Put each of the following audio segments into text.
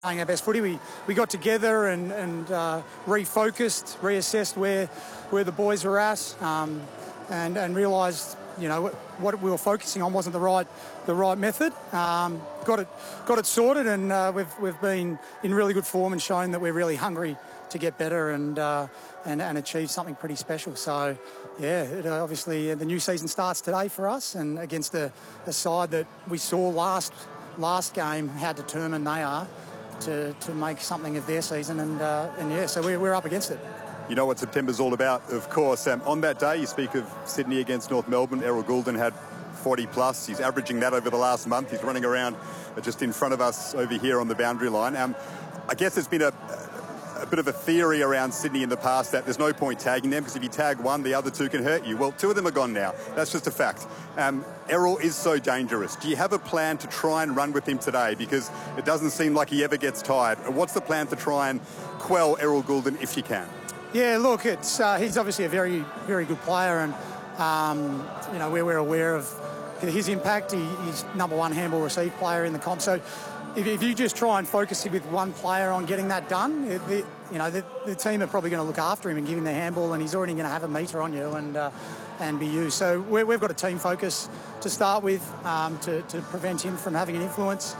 playing our best footy. We got together and refocused, reassessed where the boys were at, and realised, you know, what we were focusing on wasn't the right method. Got it sorted, and we've been in really good form and shown that we're really hungry to get better and achieve something pretty special. So, yeah, obviously the new season starts today for us, and against a side that we saw last game how determined they are to make something of their season, and yeah, so we're up against it. You know what September's all about, of course. On that day, you speak of Sydney against North Melbourne. Errol Goulden had 40 plus. He's averaging that over the last month. He's running around just in front of us over here on the boundary line. I guess there's been a bit of a theory around Sydney in the past that there's no point tagging them, because if you tag one, the other two can hurt you. Well, two of them are gone now. That's just a fact. Errol is so dangerous. Do you have a plan to try and run with him today? Because it doesn't seem like he ever gets tired. What's the plan to try and quell Errol Goulden if you can? Yeah, look, he's obviously a very, very good player, and you know, we're aware of his impact. He's number one handball receive player in the comp. So if you just try and focus with one player on getting that done, the team are probably going to look after him and give him the handball, and he's already going to have a metre on you and be used. So we've got a team focus to start with to prevent him from having an influence.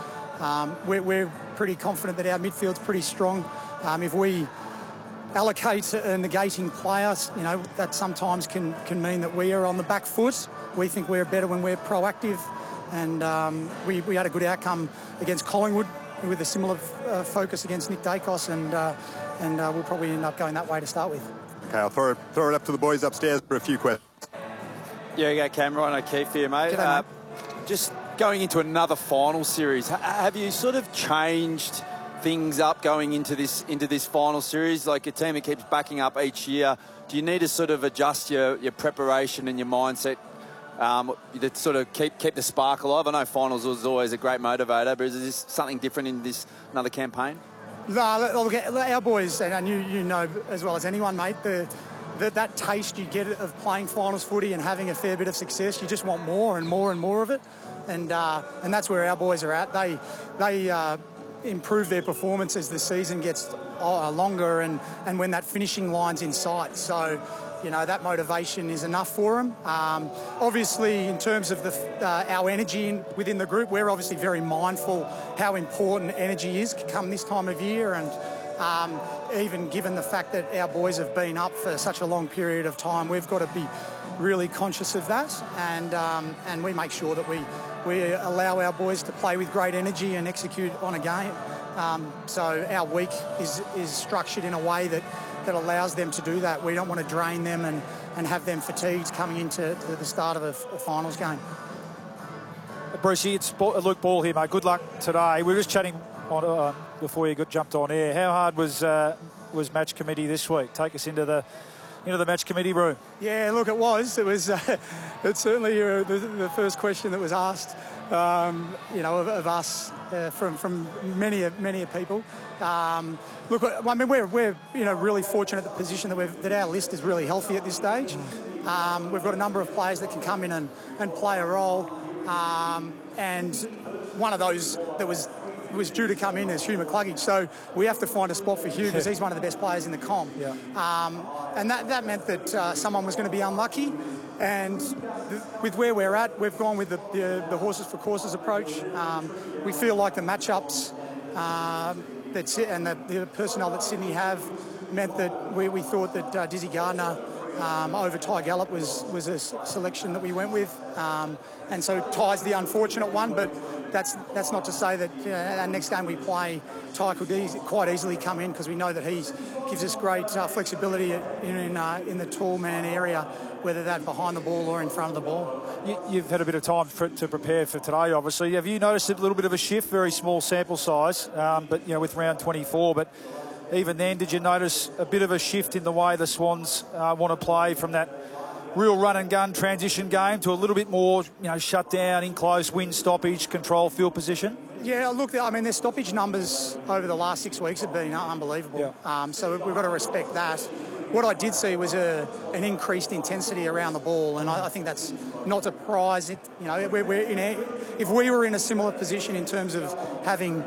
We're pretty confident that our midfield's pretty strong. If we allocate a negating player, you know, that sometimes can mean that we are on the back foot. We think we're better when we're proactive, and we had a good outcome against Collingwood with a similar focus against Nick Dacos, and we'll probably end up going that way to start with. Okay, I'll throw it up to the boys upstairs for a few questions. Yeah, you go, Cam. Ryan O'Keefe here, mate. G'day, mate. Just going into another final series, have you sort of changed things up going into this final series? Like a team that keeps backing up each year, do you need to sort of adjust your preparation and your mindset to sort of keep the spark alive? I know finals was always a great motivator, but is this something different in this another campaign? No, look, our boys, and you know as well as anyone, mate, that taste you get of playing finals footy and having a fair bit of success, you just want more and more and more of it, and that's where our boys are at. They improve their performance as the season gets longer and when that finishing line's in sight. So, you know, that motivation is enough for them. Obviously, in terms of our energy within the group, we're obviously very mindful how important energy is come this time of year, and even given the fact that our boys have been up for such a long period of time, we've got to be really conscious of that, and we make sure that we allow our boys to play with great energy and execute on a game. So our week is structured in a way that allows them to do that. We don't want to drain them and have them fatigued coming into the start of a finals game. Brucey, it's Luke Ball here, mate. Good luck today. We were just chatting on, before you jumped on air. How hard was match committee this week? Take us into the match committee room. Yeah, look, it was. It's certainly the first question that was asked, of us from many people. Look, I mean, we're really fortunate at the position that our list is really healthy at this stage. We've got a number of players that can come in and play a role, and one of those that was due to come in as Hugh McCluggage. So we have to find a spot for Hugh because he's one of the best players in the comp. Yeah. And that meant that someone was going to be unlucky. And with where we're at, we've gone with the horses for courses approach. We feel like the matchups and the personnel that Sydney have meant that we thought that Dizzy Gardner over Ty Gallup was a selection that we went with. And so Ty's the unfortunate one, but that's not to say that our next game we play, Ty could quite easily come in, because we know that he gives us great flexibility in the tall man area, whether that behind the ball or in front of the ball. You've had a bit of time to prepare for today, obviously. Have you noticed a little bit of a shift? Very small sample size, but with round 24. But even then, did you notice a bit of a shift in the way the Swans want to play from that real run and gun transition game to a little bit more, shut down, in close, win stoppage, control field position? Yeah, look, I mean, their stoppage numbers over the last 6 weeks have been unbelievable. Yeah. So we've got to respect that. What I did see was an increased intensity around the ball, and I think that's not a surprise. If we were in a similar position in terms of having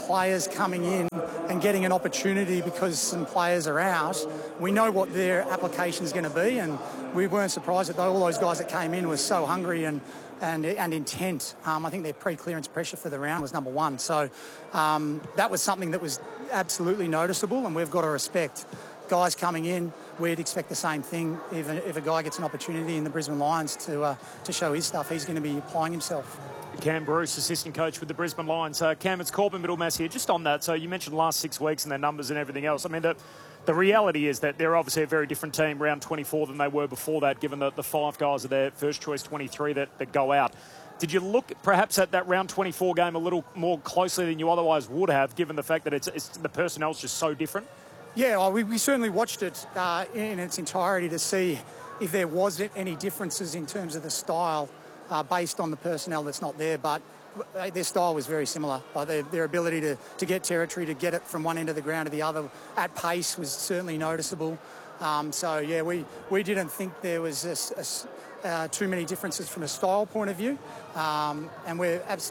players coming in and getting an opportunity because some players are out, we know what their application is going to be, and we weren't surprised that all those guys that came in were so hungry and intent. I think their pre-clearance pressure for the round was number one. So that was something that was absolutely noticeable, and we've got to respect guys coming in. We'd expect the same thing. If a guy gets an opportunity in the Brisbane Lions to show his stuff, he's going to be applying himself. Cam Bruce, assistant coach with the Brisbane Lions. Cam, it's Corbin Middlemass here. Just on that, so you mentioned the last 6 weeks and their numbers and everything else. I mean, the reality is that they're obviously a very different team round 24 than they were before that, given that the 5 guys are their first choice 23 that go out. Did you look perhaps at that round 24 game a little more closely than you otherwise would have, given the fact that it's the personnel's just so different? Yeah, well, we certainly watched it in its entirety to see if there was any differences in terms of the style based on the personnel that's not there, but their style was very similar. Their ability to get territory, to get it from one end of the ground to the other at pace was certainly noticeable. So, yeah, we didn't think there was too many differences from a style point of view, and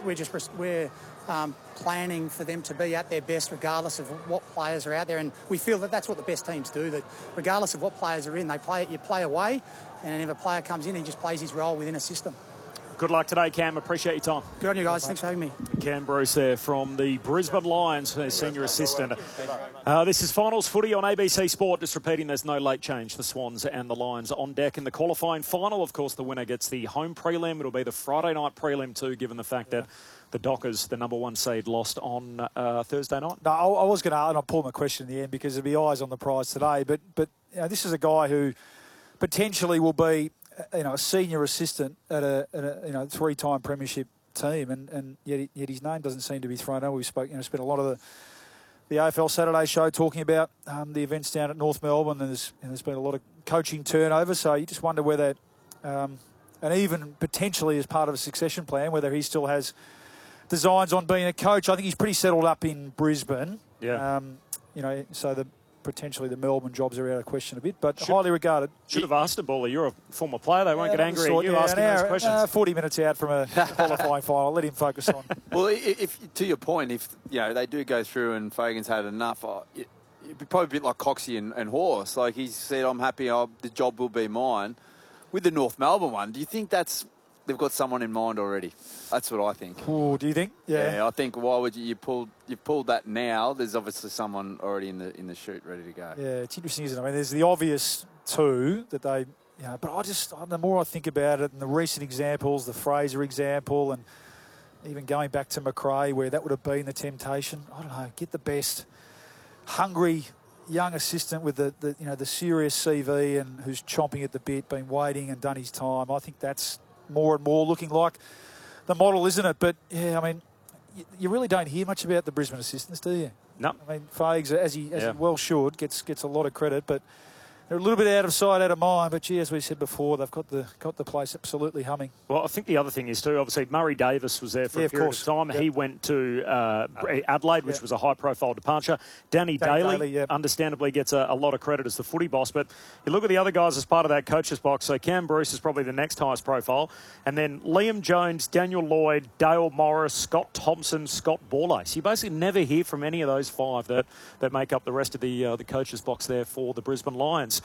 we're planning for them to be at their best regardless of what players are out there, and we feel that that's what the best teams do, that regardless of what players are in, you play away, and if a player comes in, he just plays his role within a system. Good luck today, Cam. Appreciate your time. Good on you guys. Thanks for having me. Cam Bruce there from the Brisbane Lions, their senior assistant. This is finals footy on ABC Sport. Just repeating, there's no late change. The Swans and the Lions on deck in the qualifying final. Of course, the winner gets the home prelim. It'll be the Friday night prelim too, given the fact that the Dockers, the number 1 seed, lost on Thursday night. No, I was going to, and I pulled my question in the end because there'll be eyes on the prize today. But you know, this is a guy who potentially will be, a senior assistant at a 3-time premiership team, and yet his name doesn't seem to be thrown out. We've spent a lot of the AFL Saturday show talking about the events down at North Melbourne, and there's been a lot of coaching turnover. So you just wonder whether, and even potentially as part of a succession plan, whether he still has designs on being a coach. I think he's pretty settled up in Brisbane. Yeah. So potentially the Melbourne jobs are out of question a bit, but highly regarded. Should have asked him, Bally. You're a former player. They won't get angry at you asking those questions. 40 minutes out from a qualifying final. Let him focus on. Well, if to your point, if they do go through and Fagan's had enough, it'd be probably a bit like Coxie and Horse. Like he said, I'm happy. The job will be mine. With the North Melbourne one, do you think they've got someone in mind already? That's what I think. Oh, do you think? Yeah, I think why would you've pulled that now? There's obviously someone already in the chute ready to go. Yeah, it's interesting, isn't it? I mean, there's the obvious two that they, but the more I think about it, and the recent examples, the Fraser example, and even going back to McRae, where that would have been the temptation. I don't know. Get the best, hungry young assistant with the serious CV and who's chomping at the bit, been waiting and done his time. I think that's more and more looking like the model, isn't it? But, yeah, I mean, you really don't hear much about the Brisbane assistants, do you? No. I mean, Fags, as he well should, gets a lot of credit, but they're a little bit out of sight, out of mind. But, gee, as we said before, they've got the place absolutely humming. Well, I think the other thing is, too, obviously, Murray Davis was there for a period of time. Yep. He went to Adelaide, which was a high-profile departure. Danny Daly, understandably, gets a lot of credit as the footy boss. But you look at the other guys as part of that coach's box. So Cam Bruce is probably the next highest profile. And then Liam Jones, Daniel Lloyd, Dale Morris, Scott Thompson, Scott Borlase. So you basically never hear from any of those 5 that make up the rest of the coach's box there for the Brisbane Lions.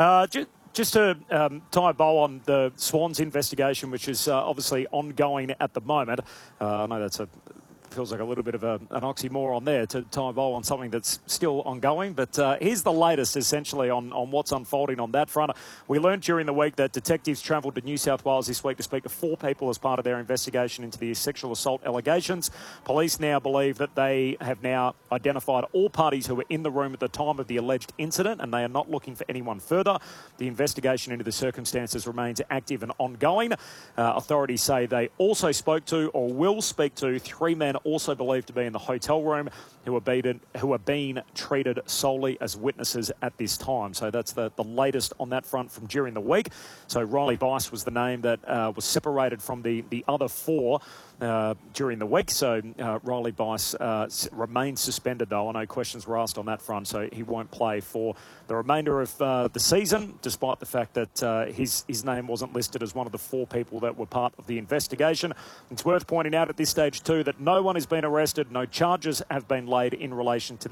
Just to tie a bow on the Swans investigation, which is obviously ongoing at the moment. I know that's feels like a little bit of an oxymoron there to tie a bow on something that's still ongoing. But here's the latest, essentially, on what's unfolding on that front. We learned during the week that detectives travelled to New South Wales this week to speak to 4 people as part of their investigation into the sexual assault allegations. Police now believe that they have now identified all parties who were in the room at the time of the alleged incident, and they are not looking for anyone further. The investigation into the circumstances remains active and ongoing. Authorities say they also spoke to or will speak to 3 men also believed to be in the hotel room who are being treated solely as witnesses at this time. So that's the latest on that front from during the week. So Riley Bice was the name that was separated from the other 4 during the week. So Riley Bice remains suspended, though. I know questions were asked on that front, so he won't play for the remainder of the season, despite the fact that his name wasn't listed as one of the 4 people that were part of the investigation. It's worth pointing out at this stage, too, that no one has been arrested, no charges have been laid in relation to